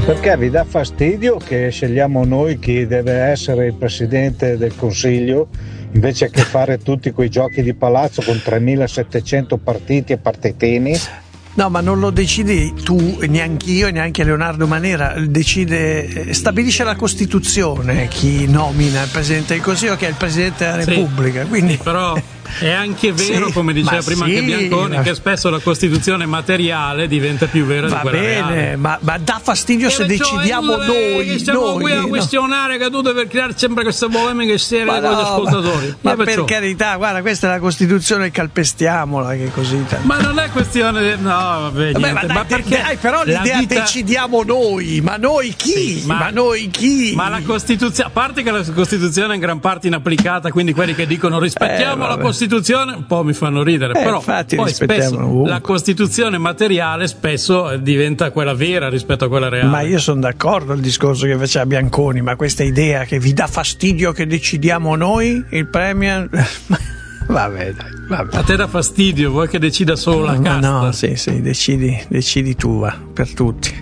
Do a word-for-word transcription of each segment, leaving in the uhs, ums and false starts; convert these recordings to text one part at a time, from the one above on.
Perché vi dà fastidio che scegliamo noi chi deve essere il presidente del Consiglio invece che fare tutti quei giochi di palazzo con tremilasettecento partiti e partitini? No, ma non lo decidi tu, neanche io, neanche Leonardo Manera. Decide, stabilisce la Costituzione chi nomina il Presidente del Consiglio, che è il Presidente della Repubblica. Sì, quindi però è anche vero, sì, come diceva prima sì, anche Bianconi, ma... che spesso la Costituzione materiale diventa più vera Va di quella bene, reale. Ma, ma dà fastidio e se decidiamo cioè, noi. Siamo noi, qui a no? questionare che tu devi creare sempre queste polemiche serie con gli ascoltatori. Ma, ma per carità, guarda, questa è la Costituzione, calpestiamola, che così. Ma non è questione di... No, vabbè, vabbè ma, dai, ma perché dai, però l'idea vita... decidiamo noi, ma noi chi? Sì, ma, ma noi chi? Ma la Costituzione, a parte che la Costituzione è in gran parte inapplicata, quindi quelli che dicono rispettiamo eh, la Costituzione un po' mi fanno ridere, eh, però infatti, poi spesso la Costituzione materiale spesso diventa quella vera rispetto a quella reale. Ma io sono d'accordo al discorso che faceva Bianconi, ma questa idea che vi dà fastidio che decidiamo noi il premier vabbè, dai, vabbè. A te dà fastidio, vuoi che decida solo la casta? No, sì, sì, decidi, decidi tu, va, per tutti.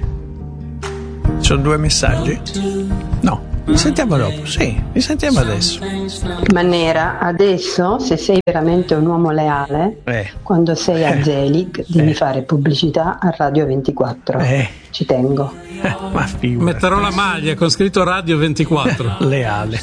Sono due messaggi? No. Mi sentiamo dopo, sì, mi sentiamo adesso. Manera, adesso se sei veramente un uomo leale, eh. quando sei a eh. Zelig devi eh. fare pubblicità a Radio ventiquattro. Eh. Ci tengo. Eh, ma metterò la maglia con scritto Radio ventiquattro. Leale.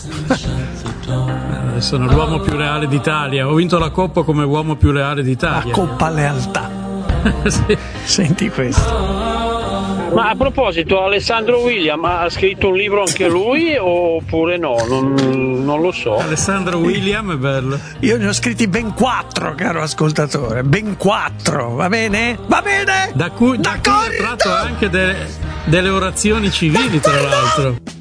Eh, sono l'uomo più leale d'Italia. Ho vinto la Coppa come uomo più leale d'Italia. La Coppa Lealtà. Sì. Senti questo. Ma a proposito, Alessandro William ha scritto un libro anche lui oppure no? Non, non lo so. Alessandro William è bello. Io ne ho scritti ben quattro, caro ascoltatore. Ben quattro, va bene? Va bene? Da cui, da cui ha tratto anche delle, delle orazioni civili, tra l'altro.